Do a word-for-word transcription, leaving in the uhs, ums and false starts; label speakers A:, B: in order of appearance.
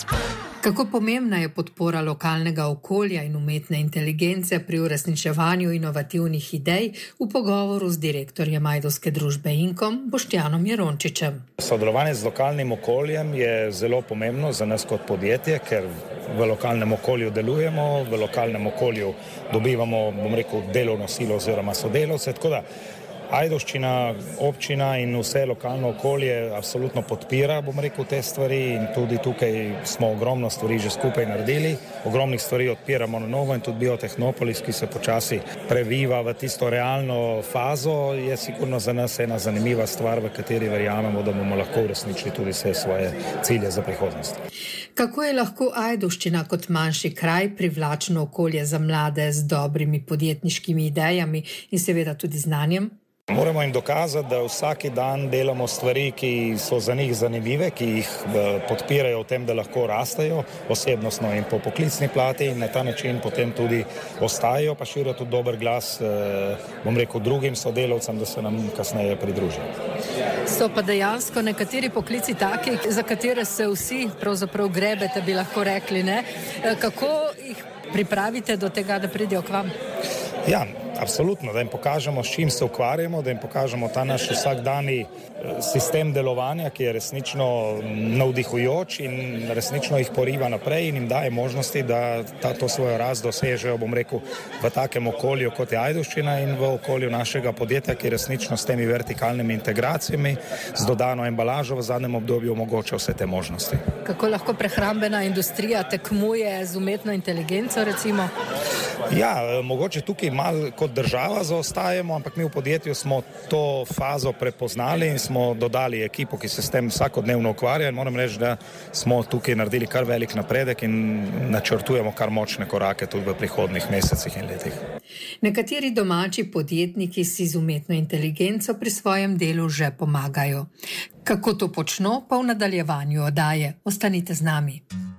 A: Kako pomembna je podpora lokalnega okolja in umetne inteligence pri uresničevanju inovativnih idej, v pogovoru z direktorjem ajdovske družbe Inkom Boštjanom Jerončičem.
B: Sodelovanje z lokalnim okoljem je zelo pomembno za nas kot podjetje, ker v lokalnem okolju delujemo, v lokalnem okolju dobivamo, bom rekel, delovno silo oziroma sodelavce, tako da Ajdovščina, občina in vse lokalno okolje absolutno podpira, bom rekel, te stvari in tudi tukaj smo ogromno stvari že skupaj naredili. Ogromnih stvari odpiramo na novo in tudi Biotehnopolis, ki se počasi previva v tisto realno fazo, je sigurno za nas ena zanimiva stvar, v kateri verjamemo, da bomo lahko uresničili tudi vse svoje cilje za prihodnost.
A: Kako je lahko Ajdovščina kot manjši kraj privlačno okolje za mlade z dobrimi podjetniškimi idejami in seveda tudi znanjem?
B: Moramo jim dokazati, da vsaki dan delamo stvari, ki so za njih zanimive, ki jih podpirajo v tem, da lahko rastejo osebnostno in po poklicni plati in na ta način potem tudi ostajajo, pa širijo tudi dober glas, bom rekel, drugim sodelavcem, da se nam kasneje pridružijo.
A: So pa dejansko nekateri poklici taki, za katere se vsi pravzaprav grebete, bi lahko rekli, ne? Kako jih pripravite do tega, da pridejo k vam?
B: Ja, absolutno, da jim pokažemo, s čim se ukvarjamo, da jim pokažemo ta naš vsakdani sistem delovanja, ki je resnično navdihujoč in resnično jih poriva naprej in jim daje možnosti, da ta, to svojo rast dosežejo, bom rekel, v takem okolju, kot je Ajdovščina in v okolju našega podjetja, ki resnično s temi vertikalnimi integracijami, z dodano embalažo v zadnjem obdobju omogoča vse te možnosti.
A: Kako lahko prehrambena industrija tekmuje z umetno inteligenco, recimo?
B: Ja, mogoče tukaj malo kot država zaostajamo, ampak mi v podjetju smo to fazo prepoznali in smo dodali ekipo, ki se s tem vsakodnevno ukvarja in moram reči, da smo tukaj naredili kar velik napredek in načrtujemo kar močne korake tudi v prihodnjih mesecih in letih.
A: Nekateri domači podjetniki si z umetno inteligenco pri svojem delu že pomagajo. Kako to počno, pa v nadaljevanju oddaje. Ostanite z nami.